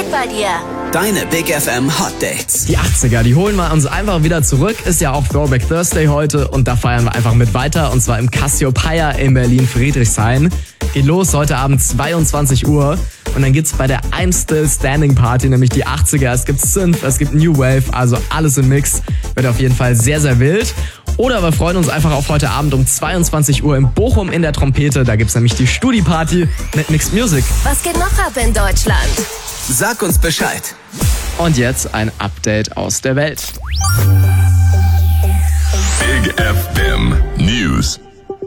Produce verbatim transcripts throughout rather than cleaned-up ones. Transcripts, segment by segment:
bei dir? Deine Big F M Hot Dates. Die achtziger, die holen wir uns einfach wieder zurück. Ist ja auch Throwback Thursday heute und da feiern wir einfach mit weiter. Und zwar im Cassiopeia in Berlin-Friedrichshain. Geht los heute Abend zweiundzwanzig Uhr. Und dann gibt's bei der I'm Still Standing Party nämlich die achtziger. Es gibt Synth, es gibt New Wave, also alles im Mix. Wird auf jeden Fall sehr, sehr wild. Oder wir freuen uns einfach auf heute Abend um zweiundzwanzig Uhr in Bochum in der Trompete. Da gibt's nämlich die Studi-Party mit Mixed Music. Was geht noch ab in Deutschland? Sag uns Bescheid. Und jetzt ein Update aus der Welt. Big F M News.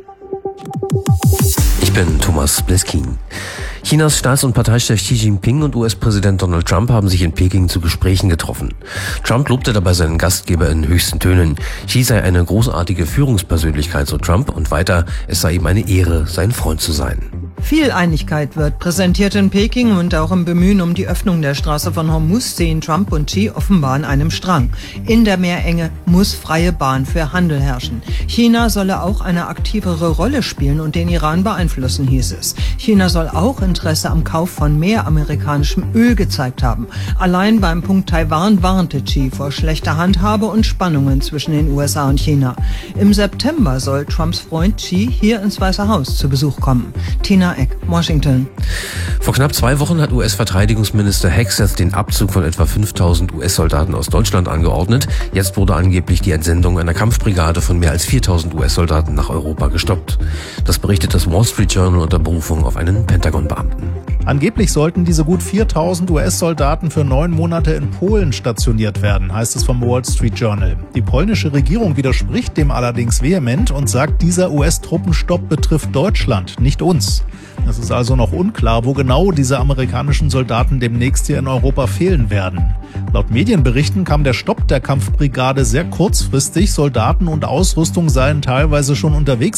Ich bin Thomas Bleskin. Chinas Staats- und Parteichef Xi Jinping und U S-Präsident Donald Trump haben sich in Peking zu Gesprächen getroffen. Trump lobte dabei seinen Gastgeber in höchsten Tönen. Xi sei eine großartige Führungspersönlichkeit, so Trump, und weiter, es sei ihm eine Ehre, sein Freund zu sein. Viel Einigkeit wird präsentiert in Peking und auch im Bemühen um die Öffnung der Straße von Hormuz ziehen Trump und Xi offenbar an einem Strang. In der Meerenge muss freie Bahn für Handel herrschen. China solle auch eine aktivere Rolle spielen und den Iran beeinflussen, hieß es. China soll auch Interesse am Kauf von mehr amerikanischem Öl gezeigt haben. Allein beim Punkt Taiwan warnte Xi vor schlechter Handhabe und Spannungen zwischen den U S A und China. Im September soll Trumps Freund Xi hier ins Weiße Haus zu Besuch kommen. Tina Eck, Washington. Vor knapp zwei Wochen hat U S-Verteidigungsminister Hegseth den Abzug von etwa fünftausend U S-Soldaten aus Deutschland angeordnet. Jetzt wurde angeblich die Entsendung einer Kampfbrigade von mehr als viertausend U S-Soldaten nach Europa gestoppt. Das berichtet das Wall Street Journal unter Berufung auf einen Pentagon-Beamten. Angeblich sollten diese gut viertausend U S-Soldaten für neun Monate in Polen stationiert werden, heißt es vom Wall Street Journal. Die polnische Regierung widerspricht dem allerdings vehement und sagt, dieser U S-Truppenstopp betrifft Deutschland, nicht uns. Es ist also noch unklar, wo genau diese amerikanischen Soldaten demnächst hier in Europa fehlen werden. Laut Medienberichten kam der Stopp der Kampfbrigade sehr kurzfristig. Soldaten und Ausrüstung seien teilweise schon unterwegs